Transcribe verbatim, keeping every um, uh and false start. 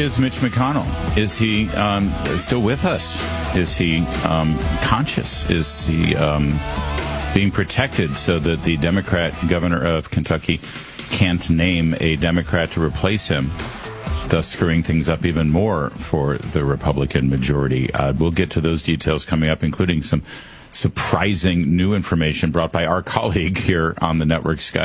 is Mitch McConnell? Is he um, still with us? Is he um, conscious? Is he um, being protected so that the Democrat governor of Kentucky can't name a Democrat to replace him, thus screwing things up even more for the Republican majority? Uh, we'll get to those details coming up, including some surprising new information brought by our colleague here on the network, Scott